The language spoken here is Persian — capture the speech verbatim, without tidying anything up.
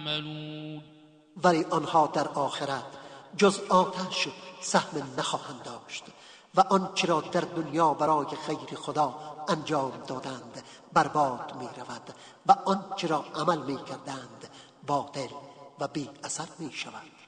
يعملون. ولی آنها در آخرت جز آتش سهم نخواهند داشت و آنچه را در دنیا برای خیر خدا انجام دادند برباد می رود و آنچه را عمل می کردند باطل و بی اثر می شود.